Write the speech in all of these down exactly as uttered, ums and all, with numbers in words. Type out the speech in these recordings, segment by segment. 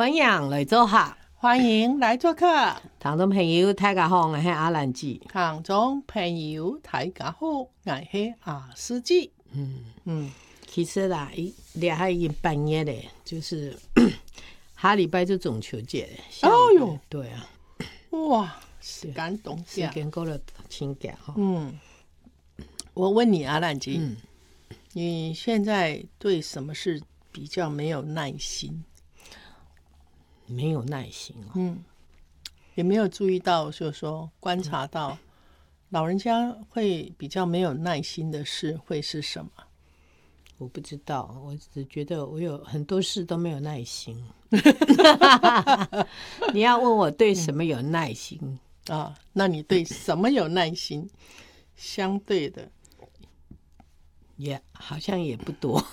分享来做客， 欢迎来做客。 听众朋友大家好，我是阿兰姐。 听众朋友大家好，我是阿司机。 嗯嗯， 其实啦，一俩还已经半夜嘞，就是下礼拜就中秋节了。 哦哟， 对啊， 哇，时间冻时间过了请假哈。 嗯，我问你阿兰姐， 嗯， 你现在对什么事比较没有耐心？ 没有耐心哦。 嗯，有没有注意到，就是说观察到老人家会比较没有耐心的事会是什么？ 我不知道，我只觉得我有很多事都没有耐心。你要问我对什么有耐心、 嗯、啊？那你对什么有耐心？相对的， 也、yeah, 好像也不多。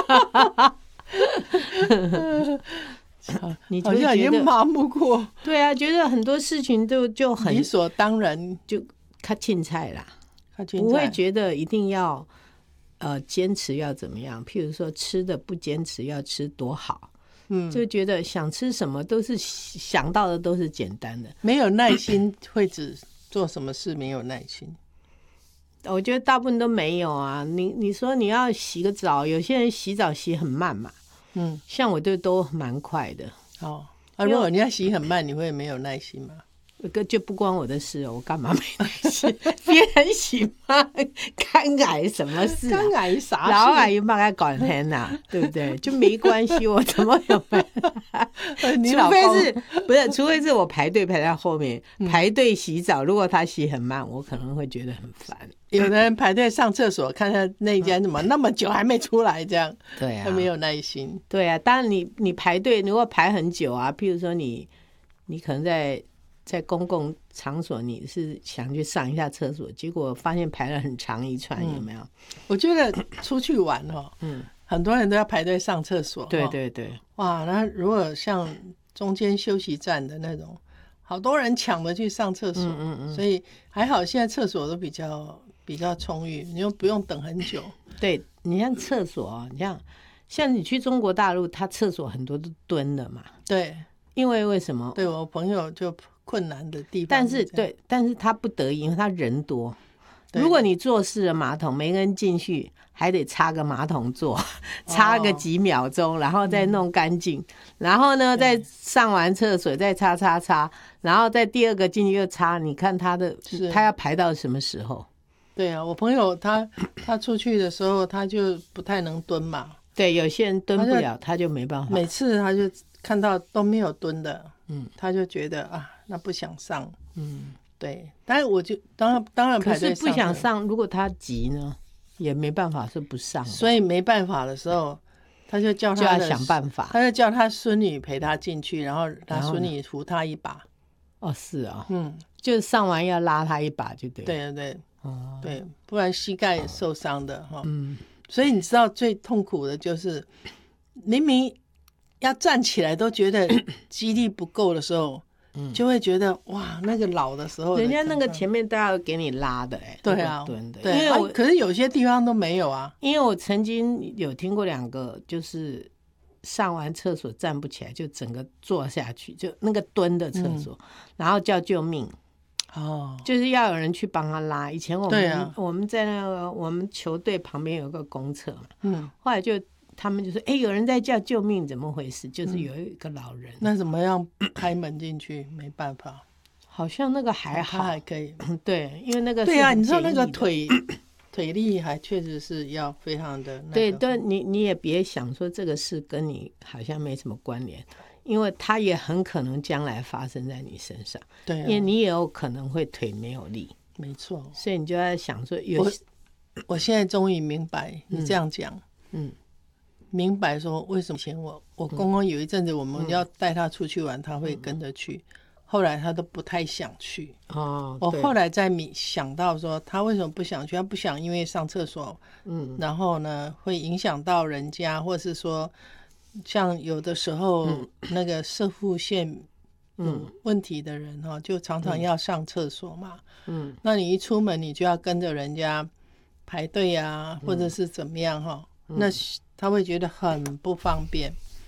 你好像已经麻木过。 对啊，觉得很多事情都就很理所当然， 就较凊彩啦， 菜不会觉得一定要呃坚持要怎么样。譬如说吃的不坚持要吃多好，嗯，就觉得想吃什么都是想到的都是简单的， 没有耐心会指做什么事没有耐心。 我觉得大部分都没有啊。你你说你要洗个澡，有些人洗澡洗很慢嘛，嗯，像我就都蛮快的。 哦，啊，如果你要洗很慢，你会没有耐心吗？ 就不关我的事了，我干嘛没耐心？别人洗慢，干癌什么事、啊？ 干癌啥事？ 老矮又帮他管天呐，对不对？就没关系，我怎么有办法？除非是不是？除非是我排队排在后面、嗯、排队洗澡，如果他洗很慢，我可能会觉得很烦。 有的人排队上厕所，看看那间怎么那么久还没出来，这样对啊， 他没有耐心。 对啊，当然你你排队如果排很久啊，譬如说你你可能在。在公共场所你是想去上一下厕所，结果发现排了很长一串、嗯、有没有？ 我觉得出去玩哦，嗯，很多人都要排队上厕所。 对对对， 哇，那如果像中间休息站的那种，好多人抢着去上厕所，嗯嗯嗯，所以还好现在厕所都比较比较充裕，你又不用等很久。 对，你像厕所啊，你像像你去中国大陆，他厕所很多都蹲的嘛。 对， 因为为什么？ 对我朋友就。困难的地方， 但是对，但是他不得已，因为他人多。如果你坐式的马桶，每个人进去还得擦个马桶座，擦个几秒钟，哦、然后再弄干净，嗯、然后呢，再上完厕所再擦擦擦，然后再第二个进去又擦。你看他的，他要排到什么时候？ 对啊，我朋友他他出去的时候，他就不太能蹲嘛。 对，有些人蹲不了，他就, 他就没办法。 每次他就看到都没有蹲的，嗯，他就觉得啊。那不想上，嗯，对，但是我就当然当然排队上， 可是不想上，如果他急呢，也没办法是不上， 所以没办法的时候，他就叫他就要想办法， 他就叫他孙女陪他进去，然后他孙女扶他一把。 哦，是啊、哦，嗯，就是上完要拉他一把就对了， 对对对，哦，对，不然膝盖受伤的哈，嗯，所以你知道最痛苦的就是明明要站起来都觉得肌力不够的时候。就会觉得哇，那个老的时候的， 人家那个前面都要给你拉的哎、欸， 对啊， 蹲的， 对， 因为我、 啊、可是有些地方都没有啊。 因为我曾经有听过两个，就是上完厕所站不起来，就整个坐下去，就那个蹲的厕所，嗯、然后叫救命，哦，就是要有人去帮他拉。以前我们对、啊、我们在那个我们球队旁边有个公厕嘛，嗯，后来就。他们就说：“哎、欸，有人在叫救命，怎么回事？就是有一个老人。嗯” 那怎么样开门进去？没办法， 好像那个还好， 他还可以。 对，因为那个对啊，你知道那个腿腿力还确实是要非常的、那個。 对，但你你也别想说这个事跟你好像没什么关联，因为它也很可能将来发生在你身上。对、啊，因为你也有可能会腿没有力。 没错， 所以你就在想说有， 我我现在终于明白你这样讲，嗯。嗯明白说为什么以前我我公公有一阵子我们要带他出去玩，嗯、他会跟着去，后来他都不太想去。哦，我后来再想到说他为什么不想去，他不想因为上厕所，嗯，然后呢会影响到人家，或是说像有的时候、嗯、那个射护腺嗯问题的人哈、哦，就常常要上厕所嘛，嗯，那你一出门你就要跟着人家排队啊，或者是怎么样哈、哦，嗯、那。他会觉得很不方便，